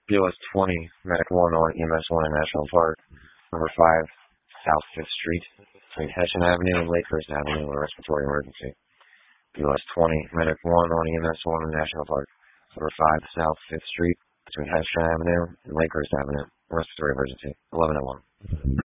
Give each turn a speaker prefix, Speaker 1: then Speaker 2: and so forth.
Speaker 1: BLS 20, Medic 1 on EMS 1 in National Park. Number 5, South 5th Street, between Hessian Avenue and Lakehurst Avenue, a respiratory emergency. BLS 20, Medic 1 on EMS 1 in National Park. Number 5, South 5th Street, between Hessian Avenue and Lakehurst Avenue, a respiratory emergency. 1101.